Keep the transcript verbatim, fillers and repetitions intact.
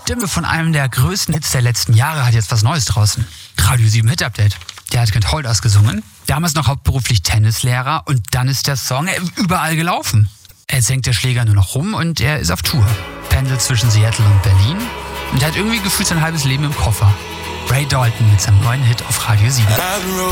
Stimme von einem der größten Hits der letzten Jahre hat jetzt was Neues draußen. Radio sieben Hit Update. Der hat Kent Holders gesungen. Damals noch hauptberuflich Tennislehrer und dann ist der Song überall gelaufen. Jetzt hängt der Schläger nur noch rum und er ist auf Tour. Pendelt zwischen Seattle und Berlin und hat irgendwie gefühlt sein halbes Leben im Koffer. Ray Dalton mit seinem neuen Hit auf Radio sieben.